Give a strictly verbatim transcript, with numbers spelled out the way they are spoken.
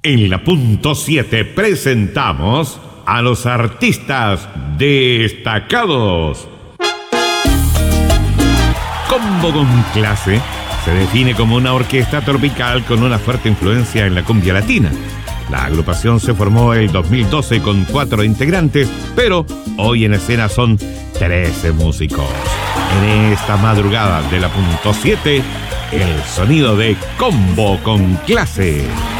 En la punto siete presentamos a los artistas destacados. Combo con Clase se define como una orquesta tropical con una fuerte influencia en la cumbia latina. La agrupación se formó el dos mil doce con cuatro integrantes, pero hoy en escena son trece músicos. En esta madrugada de la punto siete, el sonido de Combo con Clase.